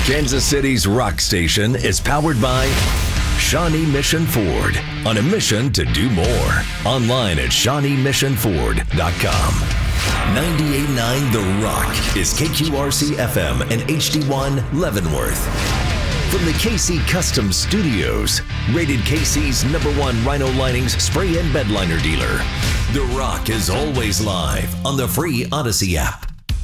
Kansas City's rock station is powered by Shawnee Mission Ford, on a mission to do more. Online at ShawneeMissionFord.com. 98.9 The Rock is KQRC FM and HD1 Leavenworth. From the KC Custom Studios, rated KC's #1 Rhino Linings spray and bed liner dealer. The Rock is always live on the free Odyssey app.